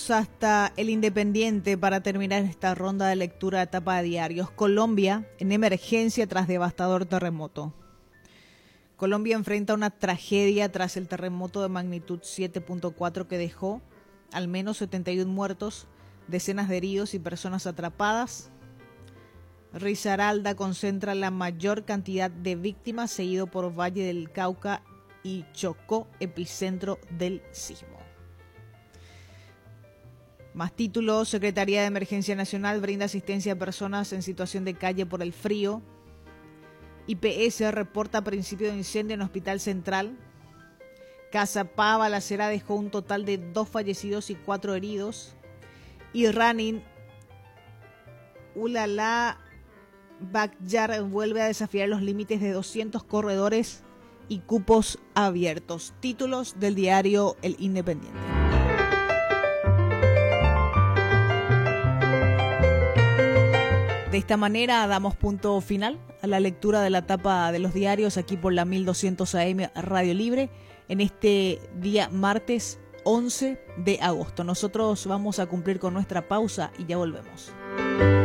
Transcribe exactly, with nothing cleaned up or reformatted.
Hasta El Independiente para terminar esta ronda de lectura de etapa de diarios. Colombia en emergencia tras devastador terremoto. Colombia enfrenta una tragedia tras el terremoto de magnitud siete punto cuatro que dejó al menos setenta y uno muertos, decenas de heridos y personas atrapadas. Risaralda concentra la mayor cantidad de víctimas, seguido por Valle del Cauca y Chocó, epicentro del sismo. Más títulos: Secretaría de Emergencia Nacional brinda asistencia a personas en situación de calle por el frío. I P S reporta principio de incendio en Hospital Central. Cazapá balacera dejó un total de dos fallecidos y cuatro heridos. Y Running Ulala Backyard vuelve a desafiar los límites de doscientos corredores y cupos abiertos. Títulos del diario El Independiente. De esta manera damos punto final a la lectura de la tapa de los diarios aquí por la mil doscientos A M Radio Libre en este día martes once de agosto. Nosotros vamos a cumplir con nuestra pausa y ya volvemos.